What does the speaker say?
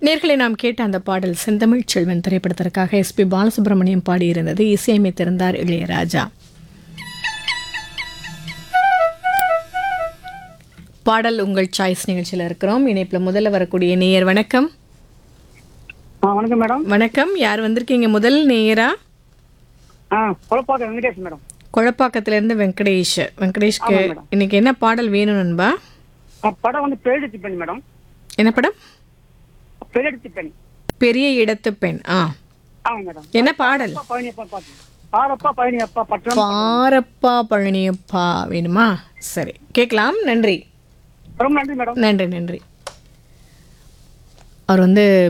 நேர்களை நாம் கேட்ட அந்த பாடல் செந்தமிழ் செல்வன் திரைப்படத்திற்காக எஸ்பி பாலசுப்ரமணியம் பாடியிருந்தது. இசையமைத்திருந்தார் இளையராஜா. பாடல் உங்கள் சாய்ஸ் நிகழ்ச்சியில் இருக்கிறோம். இணைப்பில் முதல்ல வரக்கூடிய நேயர் வணக்கம். வணக்கம் மேடம். வணக்கம். யார் வந்திருக்கீங்க முதல் நேயரா? குழப்பாக்கம் வெங்கடேஷ் மேடம். குழப்பாக்கத்திலிருந்து வெங்கடேஷ். வெங்கடேஷ்க்கு ஆமா மேடம். இன்னைக்கு என்ன பாடல் வேணும் நண்பா? படம் வந்து பேரெடுத்து பெண் மேடம். என்ன படம்? பேரெடுத்து பெண். பெரிய இடத்து பெண். ஆமா மேடம். என்ன பாடல்? பழனியப்பா பாட்டு. பாரப்பா பழனியப்பா பட்டம். பாரப்பா பழனியப்பா வேணுமா? சரி, கேட்கலாம். நன்றி. ரொம்ப நன்றி மேடம். நன்றி நன்றி. அவர் வந்து